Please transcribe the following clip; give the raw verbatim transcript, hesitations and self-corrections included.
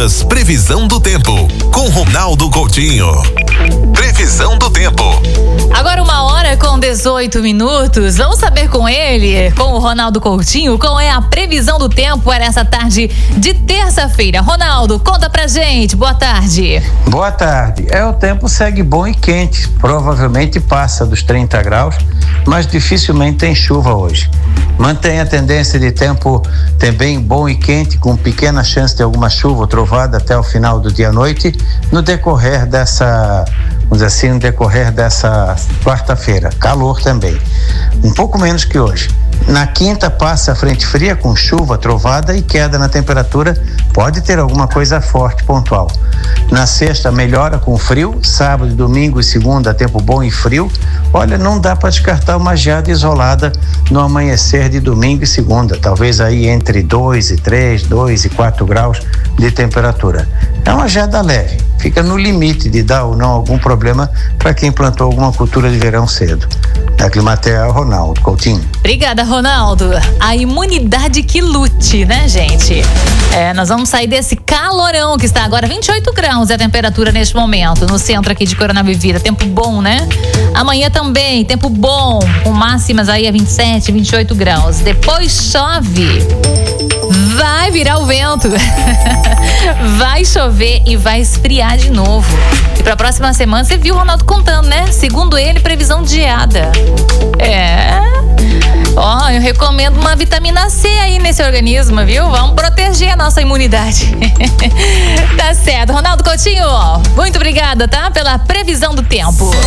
Minas, previsão do tempo, com Ronaldo Coutinho. Previsão do tempo. Agora uma hora com dezoito minutos. Vamos saber com ele, com o Ronaldo Coutinho, qual é a previsão do tempo para essa tarde de terça-feira. Ronaldo, conta pra gente. Boa tarde. Boa tarde. É, o tempo segue bom e quente. Provavelmente passa dos trinta graus, mas dificilmente tem chuva hoje. Mantém a tendência de tempo também bom e quente, com pequena chance de alguma chuva ou trovada até o final do dia à noite, no decorrer dessa, vamos dizer assim, no decorrer dessa quarta-feira. Calor também. Um pouco menos que hoje. Na quinta passa a frente fria com chuva, trovada e queda na temperatura. Pode ter alguma coisa forte, pontual. Na sexta melhora com frio, sábado, domingo e segunda tempo bom e frio. Olha, não dá para descartar uma geada isolada no amanhecer de domingo e segunda, talvez aí entre dois e três, dois e quatro graus de temperatura. É uma geada leve, fica no limite de dar ou não algum problema para quem plantou alguma cultura de verão cedo. Da Climatea, Ronaldo Coutinho. Obrigada, Ronaldo. A imunidade que lute, né, gente? É, nós vamos sair desse calorão que está agora vinte e oito graus é a temperatura neste momento, no centro aqui de Coronel Vivida. Tempo bom, né? Amanhã também, tempo bom, com máximas aí a vinte e sete, vinte e oito graus. Depois chove. Vai virar o vento. Vai chover e vai esfriar de novo. E para a próxima semana, você viu o Ronaldo contando, né? Segundo ele, previsão de geada. É. Ó, eu recomendo uma vitamina C aí nesse organismo, viu? Vamos proteger a nossa imunidade. Tá certo. Ronaldo Coutinho, muito obrigada, tá? Pela previsão do tempo.